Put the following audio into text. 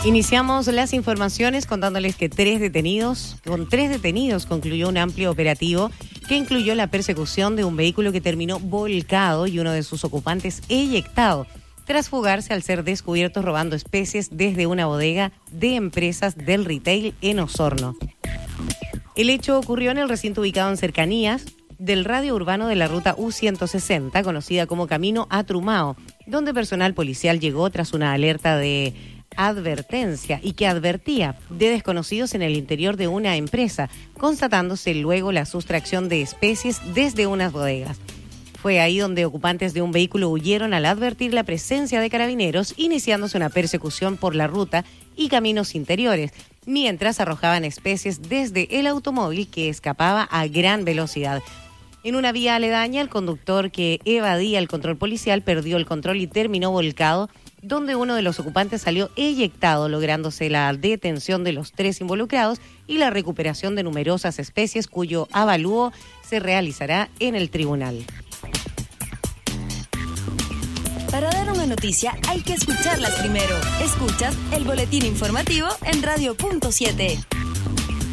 Iniciamos las informaciones contándoles que con tres detenidos concluyó un amplio operativo que incluyó la persecución de un vehículo que terminó volcado y uno de sus ocupantes eyectado, tras fugarse al ser descubiertos robando especies desde una bodega de empresas del retail en Osorno. El hecho ocurrió en el recinto ubicado en cercanías del radio urbano de la ruta U160, conocida como Camino a Trumao, donde personal policial llegó tras una alerta de advertencia y que advertía de desconocidos en el interior de una empresa, constatándose luego la sustracción de especies desde unas bodegas. Fue ahí donde ocupantes de un vehículo huyeron al advertir la presencia de carabineros, iniciándose una persecución por la ruta y caminos interiores, mientras arrojaban especies desde el automóvil que escapaba a gran velocidad. En una vía aledaña, el conductor que evadía el control policial perdió el control y terminó volcado, donde uno de los ocupantes salió eyectado, lográndose la detención de los tres involucrados y la recuperación de numerosas especies cuyo avalúo se realizará en el tribunal. Para dar una noticia hay que escucharlas primero. Escuchas el boletín informativo en Radio.7.